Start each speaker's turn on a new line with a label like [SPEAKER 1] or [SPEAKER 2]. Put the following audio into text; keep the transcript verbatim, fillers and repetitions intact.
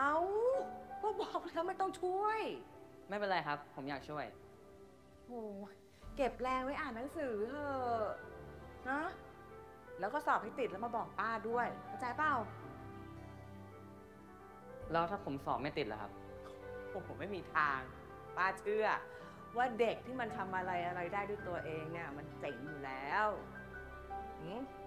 [SPEAKER 1] เอาก็บอกแล้วไม่ต้องช่วย
[SPEAKER 2] ไม่เป็นไรครับ ผมอยากช่วย
[SPEAKER 1] โอ้เก็บแรงไว้อ่านหนังสือเถอะนะ แล้วก็สอบให้ติดแล้วมาบอกป้าด้วยเข้าใจเปล่า
[SPEAKER 2] แล้วถ้าผมสอบไม่ติดล่ะครับ
[SPEAKER 1] โอ้โหไม่มีทางป้าเชื่อว่าเด็กที่มันทำอะไรอะไรได้ด้วยตัวเองเนี่ยมันเจ๋งอยู่แล้วอืม